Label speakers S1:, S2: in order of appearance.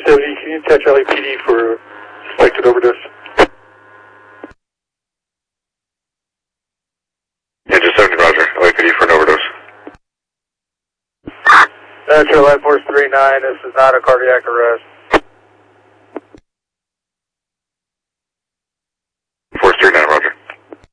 S1: 470, can you attach LAPD for suspected overdose?
S2: Engine 70, roger. LAPD for an overdose.
S1: Metro Light Force 39, this is not a cardiac arrest.